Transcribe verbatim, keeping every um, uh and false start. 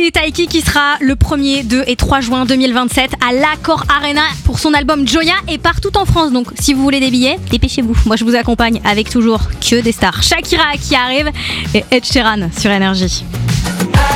Taiki, Taiki qui sera le premier, deux et trois juin deux mille vingt-sept à l'Accor Arena pour son album Joya et partout en France. Donc si vous voulez des billets, dépêchez-vous. Moi je vous accompagne avec toujours que des stars. Shakira qui arrive et Ed Sheeran sur Énergie.